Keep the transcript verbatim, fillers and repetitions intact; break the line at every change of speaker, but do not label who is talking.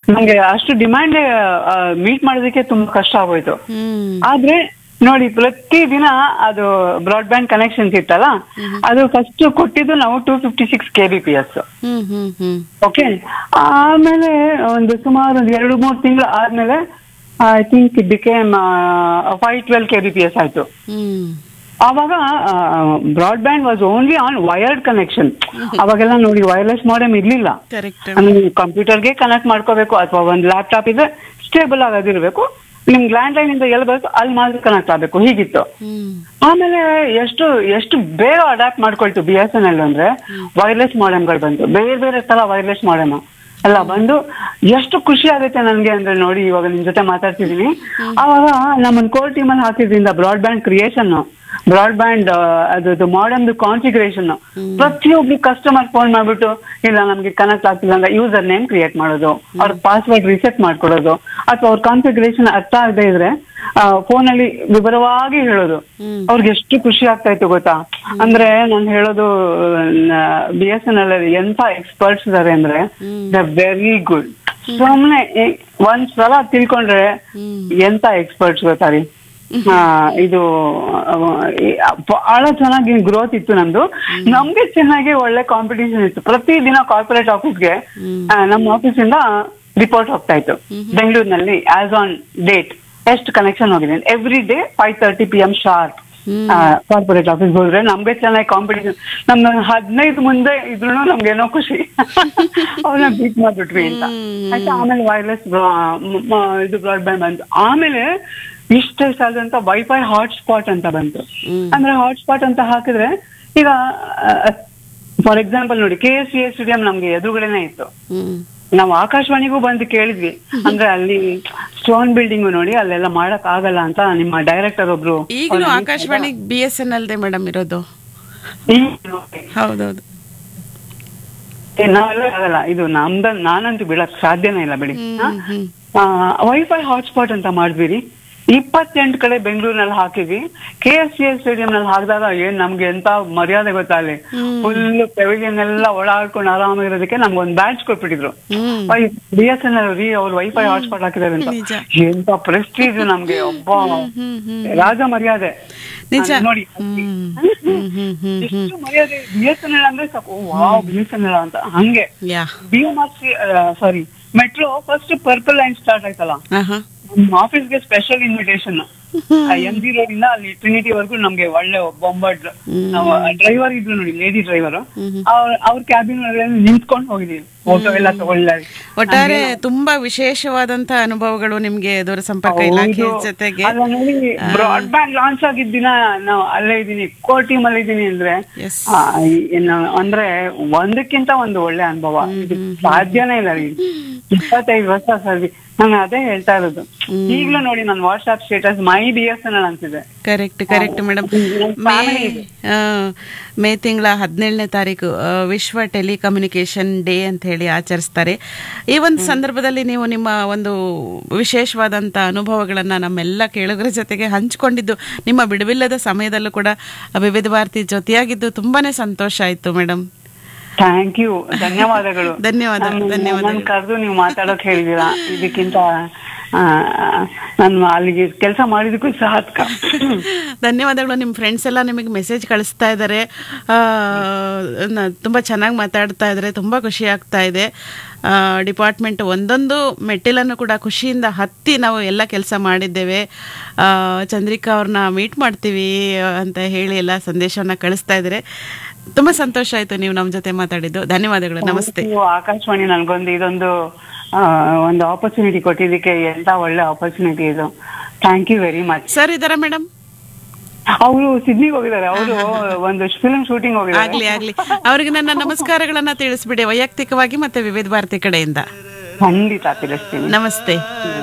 ನಂಗೆ ಅಷ್ಟು demand meet ಮಾಡೋದಕ್ಕೆ ತುಂಬಾ ಕಷ್ಟ ಆಗೋಯ್ತು.
ಹ್ಮ್
ಆದ್ರೆ ನೋಡಿ ಪ್ರತಿ ದಿನ ಅದು ಬ್ರಾಡ್ಬ್ಯಾಂಡ್ ಕನೆಕ್ಷನ್ಸ್ ಇತ್ತಲ್ಲ, ಅದು ಫಸ್ಟ್ ಕೊಟ್ಟಿದ್ದು ನಾವು two fifty six K B P S.
ಹ್ಮ್ ಹ್ಮ್ ಹ್ಮ್
ಓಕೆ, ಆಮೇಲೆ ಒಂದು ಸುಮಾರು ಒಂದು ಎರಡು ಮೂರು ತಿಂಗಳು ಆದ್ಮೇಲೆ I think it became five twelve K B P S ಆಯ್ತು.
ಹ್ಮ್
ಆವಾಗ broadband was only on wired connection. ಅವಾಗೆಲ್ಲ ನೋಡಿ ವೈರ್ಲೆಸ್ ಮಾಡಮ್ ಇರ್ಲಿಲ್ಲ.
ಕರೆಕ್ಟ್.
ಕಂಪ್ಯೂಟರ್ಗೆ ಕನೆಕ್ಟ್ ಮಾಡ್ಕೋಬೇಕು ಅಥವಾ ಒಂದು ಲ್ಯಾಪ್ಟಾಪ್ ಇದ್ರೆ ಸ್ಟೇಬಲ್ ಆಗೋದಿರ್ಬೇಕು, ನಿಮ್ಗೆ ಲ್ಯಾಂಡ್ ಲೈನ್ ಇಂದ ಎಲ್ಲಿ ಬರುತ್ತೆ ಅಲ್ಲಿ ಮಾತ್ರ ಕನೆಕ್ಟ್ ಆಗ್ಬೇಕು, ಹೀಗಿತ್ತು. ಆಮೇಲೆ ಎಷ್ಟು ಎಷ್ಟು ಬೇಗ adapt ಮಾಡ್ಕೊಳ್ತು B S N L ಅಂದ್ರೆ, ವೈರ್ಲೆಸ್ ಮಾಡಮ್ಗಳು ಬಂತು, ಬೇರೆ ಬೇರೆ ತರ ವೈರ್ಲೆಸ್ ಮಾಡಮ್ ಎಲ್ಲ ಬಂದು ಎಷ್ಟು ಖುಷಿ ಆಗುತ್ತೆ ನನ್ಗೆ ಅಂದ್ರೆ ನೋಡಿ ಇವಾಗ ನಿಮ್ ಜೊತೆ ಮಾತಾಡ್ತಿದೀನಿ. ಅವಾಗ ನಮ್ಮನ್ ಕೋರ್ ಟೀಮ್ ಅಲ್ಲಿ ಹಾಕಿದ್ರಿಂದ ಬ್ರಾಡ್ಬ್ಯಾಂಡ್ ಕ್ರಿಯೇಷನ್, ಬ್ರಾಡ್ಬ್ಯಾಂಡ್ ಅದು ಮಾಡಮ್ದು ಕಾನ್ಫಿಗರೇಷನ್, ಪ್ರತಿಯೊಬ್ರು ಕಸ್ಟಮರ್ ಫೋನ್ ಮಾಡ್ಬಿಟ್ಟು ಇಲ್ಲ ನಮ್ಗೆ ಕನೆಕ್ಟ್ ಆಗ್ತಿಲ್ಲ ಅಂದ್ರೆ ಯೂಸರ್ ನೇಮ್ ಕ್ರಿಯೇಟ್ ಮಾಡೋದು, ಅವ್ರ ಪಾಸ್ವರ್ಡ್ ರಿಸೆಟ್ ಮಾಡ್ಕೊಡೋದು, ಅಥವಾ ಅವ್ರ ಕಾನ್ಫಿಗರೇಷನ್ ಅರ್ಥ ಆಗದೆ ಇದ್ರೆ ಫೋನ್ ಅಲ್ಲಿ ವಿವರವಾಗಿ ಹೇಳೋದು. ಅವ್ರಿಗೆ ಎಷ್ಟು ಖುಷಿ ಆಗ್ತಾ ಇತ್ತು ಗೊತ್ತಾ. ಅಂದ್ರೆ ನಾನು ಹೇಳೋದು ಬಿ ಎಸ್ ಎನ್ ಎಲ್ ಅಲ್ಲಿ ಎಂತ ಎಕ್ಸ್ಪರ್ಟ್ಸ್ ಇದಾರೆ ಅಂದ್ರೆ ದ ವೆರಿ ಗುಡ್. ಸುಮ್ನೆ ಒಂದ್ಸಲ ತಿಳ್ಕೊಂಡ್ರೆ ಎಂತ ಎಕ್ಸ್ಪರ್ಟ್ಸ್ ಗೊತ್ತಾ ರೀ. ಹಾ, ಇದು ಬಹಳ ಚೆನ್ನಾಗಿ ಗ್ರೋತ್ ಇತ್ತು ನಮ್ದು. ನಮ್ಗೆ ಚೆನ್ನಾಗಿ ಒಳ್ಳೆ ಕಾಂಪಿಟೇಷನ್ ಇತ್ತು. ಪ್ರತಿ ದಿನ ಕಾರ್ಪೊರೇಟ್ ಆಫೀಸ್ಗೆ ನಮ್ಮ ಆಫೀಸ್ ಇಂದ ರಿಪೋರ್ಟ್ ಹೋಗ್ತಾ ಇತ್ತು ಬೆಂಗಳೂರಿನಲ್ಲಿ ಆಸ್ ಆನ್ ಡೇಟ್ ಎಷ್ಟು ಕನೆಕ್ಷನ್ ಹೋಗಿದೆ. Every day five thirty P M sharp corporate office ಹೋದ್ರೆ ನಮ್ಗೆ ಚೆನ್ನಾಗಿ ಕಾಂಪಿಟೇಷನ್. ನಮ್ ಹದಿನೈದು ಮುಂದೆ ಇದ್ರು ನಮ್ಗೇನೋ ಖುಷಿ ಅವ್ರನ್ನ ಬೀಟ್ ಮಾಡ್ಬಿಟ್ವಿ ಅಂತ ಆಯ್ತಾ. ಆಮೇಲೆ ವೈರ್ಲೆಸ್ ಇದು ಬ್ರಾಡ್ಬ್ಯಾಂಡ್ ಬಂತು. ಆಮೇಲೆ ಇಷ್ಟೇ ಸಾಲದಂತ ವೈಫೈ ಹಾಟ್ಸ್ಪಾಟ್ ಅಂತ ಬಂತು. ಅಂದ್ರೆ ಹಾಟ್ಸ್ಪಾಟ್ ಅಂತ ಹಾಕಿದ್ರೆ ಈಗ ಫಾರ್ ಎಕ್ಸಾಂಪಲ್ ನೋಡಿ K S C A stadium ನಮ್ಗೆ ಎದುರುಗಡೆನೆ ಇತ್ತು. ನಾವು ಆಕಾಶವಾಣಿಗೂ ಬಂದು ಕೇಳಿದ್ವಿ. ಅಂದ್ರೆ ಅಲ್ಲಿ ಸ್ಟೋನ್ ಬಿಲ್ಡಿಂಗ್ ನೋಡಿ ಅಲ್ಲೆಲ್ಲ ಮಾಡಕ್ ಆಗಲ್ಲ ಅಂತ ನಿಮ್ಮ ಡೈರೆಕ್ಟರ್ ಒಬ್ರು.
ಈಗಲೂ Akashvani B S N L they madam ಇರೋದು. ಹೌದೌದು,
ನಾವೆಲ್ಲ ಆಗಲ್ಲ. ಇದು ನಮ್ದ ನಾನಂತೂ ಬಿಡಕ್ ಸಾಧ್ಯನೇ ಇಲ್ಲ ಬಿಡಿ. ವೈಫೈ ಹಾಟ್ಸ್ಪಾಟ್ ಅಂತ ಮಾಡಿದ್ವಿ. ಇಪ್ಪತ್ತೆಂಟು ಕಡೆ ಬೆಂಗಳೂರಿನಲ್ಲಿ ಹಾಕಿದ್ವಿ. K S C L stadium ನಲ್ಲಿ ಹಾಕಿದಾಗ ಏನ್ ನಮ್ಗೆ ಎಂತ ಮರ್ಯಾದೆ ಗೊತ್ತಾ, ಅಲ್ಲಿ ಫುಲ್ ಪೆವಿಲಿಯನ್ ಎಲ್ಲ ಓಡಾಡ್ಕೊಂಡು ಆರಾಮಾಗಿರೋದಕ್ಕೆ ನಮ್ಗೆ ಒಂದ್ batch ಕೊಟ್ಬಿಟ್ಟಿದ್ರು. B S N L ರೀ ಅವ್ರು ವೈಫೈ ಹಾಟ್ಸ್ಪಾಟ್ ಹಾಕಿದಾರೆ ಅಂತ. ಎಂತ ಪ್ರೆಸ್ಟೀಜ್ ನಮ್ಗೆ, ಒಬ್ಬ ರಾಜ ಮರ್ಯಾದೆ ನೋಡಿ. ಎಷ್ಟು ಮರ್ಯಾದೆ ಬಿ ಎಸ್ ಎನ್ ಎಲ್ ಅಂದ್ರೆ ಸಾಕು, wow B S N L ಅಂತ. ಹಂಗೆ ಬಿ ಎಂ ಆರ್ ಸಿ ಸಾರಿ metro first purple line start ಆಯ್ತಲ್ಲ, ನಮ್ಮ ಆಫೀಸ್ಗೆ special invitation. M G road ಇಂದ ಅಲ್ಲಿ ಟ್ರಿನಿಟಿ ವರ್ಗು ನಮ್ಗೆ ಒಳ್ಳೆ ಬೊಂಬಡ್ ಡ್ರೈವರ್ ಇದ್ರು ನೋಡಿ, ಲೇಡಿ ಡ್ರೈವರ್, ಅವ್ರ ಕ್ಯಾಬಿನ್ ಒಳಗಡೆ ನಿಂತ್ಕೊಂಡು ಹೋಗಿದೀವಿ, ಫೋಟೋ ಎಲ್ಲ ತಗೊಳ್ಳ.
ಒಟ್ಟಾರೆ ತುಂಬಾ ವಿಶೇಷವಾದಂತ ಅನುಭವಗಳು ನಿಮ್ಗೆ ದೂರ ಸಂಪರ್ಕ ಇಲಾಖೆ ಜೊತೆಗೆ.
ಬ್ರಾಡ್ಬ್ಯಾಂಡ್ ಲಾಂಚ್ ಆಗಿದ್ದ ದಿನ ನಾವು ಅಲ್ಲೇ ಇದೀನಿ, ಕೋರ್ ಟೀಮ್ ಅಲ್ಲಿ ಇದೀನಿ ಅಂದ್ರೆ ಅಂದ್ರೆ ಒಂದಕ್ಕಿಂತ ಒಂದು ಒಳ್ಳೆ ಅನುಭವ. ಸಾಧ್ಯನೇ ಇಲ್ಲ ರೀ. ಇಪ್ಪತ್ತೈದು ವರ್ಷ ಸರ್ವಿ. ನಾನು ಅದೇ ಹೇಳ್ತಾ ಇರೋದು. ಈಗ್ಲೂ ನೋಡಿ ನನ್ನ ವಾಟ್ಸ್ಆಪ್ ಸ್ಟೇಟಸ್ ಮೈ ಬಿ ಎಸ್ ಎನ್ ಎಲ್ ಅಂತಿದೆ.
Correct correct madam. ಮೇ ತಿಂಗಳ ಹದಿನೇಳನೇ ತಾರೀಕು ವಿಶ್ವ ಟೆಲಿಕಮ್ಯುನಿಕೇಶನ್ ಡೇ ಅಂತ ಹೇಳಿ ಆಚರಿಸ್ತಾರೆ. ಈ ಒಂದು ಸಂದರ್ಭದಲ್ಲಿ ನೀವು ನಿಮ್ಮ ಒಂದು ವಿಶೇಷವಾದಂಥ ಅನುಭವಗಳನ್ನು ನಮ್ಮೆಲ್ಲ ಕೇಳುಗರ ಜೊತೆಗೆ ಹಂಚಿಕೊಂಡಿದ್ದು, ನಿಮ್ಮ ಬಿಡುವಿಲ್ಲದ ಸಮಯದಲ್ಲೂ ಕೂಡ ವಿವಿಧ ಭಾರತಿ ಜೊತೆಯಾಗಿದ್ದು ತುಂಬಾನೇ ಸಂತೋಷ ಆಯ್ತು ಮೇಡಮ್.
ಥ್ಯಾಂಕ್ ಯು, ಧನ್ಯವಾದಗಳು.
ಧನ್ಯವಾದ ಧನ್ಯವಾದ.
ಕರೆದು ನೀವು ಮಾತಾಡೋಕೆ ಹೇಳಿದೀರಾ, ಇದಕ್ಕಿಂತ ನಾನು ಅಲ್ಲಿಗೆ ಕೆಲಸ ಮಾಡಿದಕ್ಕೂ ಸಾರ್ಥಕ.
ಧನ್ಯವಾದಗಳು. ನಿಮ್ಮ ಫ್ರೆಂಡ್ಸ್ ಎಲ್ಲ ನಿಮಗೆ ಮೆಸೇಜ್ ಕಳಿಸ್ತಾ ಇದ್ದಾರೆ, ತುಂಬ ಚೆನ್ನಾಗಿ ಮಾತಾಡ್ತಾ ಇದ್ದಾರೆ, ತುಂಬ ಖುಷಿ ಆಗ್ತಾ ಇದೆ. ಡಿಪಾರ್ಟ್ಮೆಂಟ್ ಒಂದೊಂದು ಮೆಟ್ಟಿಲನ್ನು ಕೂಡ ಖುಷಿಯಿಂದ ಹತ್ತಿ ನಾವು ಎಲ್ಲ ಕೆಲಸ ಮಾಡಿದ್ದೇವೆ. ಚಂದ್ರಿಕಾ ಅವ್ರನ್ನ ಮೀಟ್ ಮಾಡ್ತೀವಿ ಅಂತ ಹೇಳಿ ಎಲ್ಲ ಸಂದೇಶವನ್ನು ಕಳಿಸ್ತಾ ಇದ್ದಾರೆ. ತುಂಬಾ ಸಂತೋಷ ಆಯ್ತು ನೀವು ನಮ್ಮ ಜೊತೆ ಮಾತಾಡಿದ್ದು. ಧನ್ಯವಾದಗಳು. ನಮಸ್ತೆ.
ಆಕಾಶವಾಣಿ ನನ್ಗೊಂದು ಇದೊಂದು ಒಂದು ಆಪರ್ಚುನಿಟಿ ಕೊಟ್ಟಿದ್ದಕ್ಕೆ ಎಂತ ಒಳ್ಳೆ ಆಪರ್ಚುನಿಟಿ ಇದು. Thank you very much.
Sir ಇದಾರ ಮೇಡಮ್?
ಅವರು ಸಿಡ್ನಿಗೆ ಹೋಗಿದ್ದಾರೆ, ಅವರು ಒಂದು ಫಿಲ್ಮ್ ಶೂಟಿಂಗ್ ಹೋಗಿದ್ದಾರೆ.
ಆಗ್ಲಿ ಆಗ್ಲಿ, ಅವ್ರಿಗೆ ನನ್ನ ನಮಸ್ಕಾರಗಳನ್ನ ತಿಳಿಸ್ಬಿಡಿ ವೈಯಕ್ತಿಕವಾಗಿ ಮತ್ತೆ ವಿವಿಧ ಭಾರತಿ ಕಡೆಯಿಂದ.
ಖಂಡಿತ ತಿಳಿಸ್ತೀನಿ.
ನಮಸ್ತೆ.